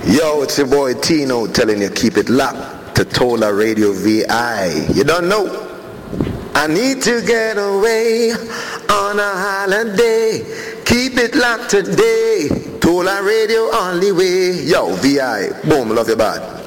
Yo, it's your boy Tino telling you keep it locked to Tola Radio VI. You don't know? I need to get away on a holiday. Keep it locked today. Tola Radio only way. Yo, VI. Boom, love you bad.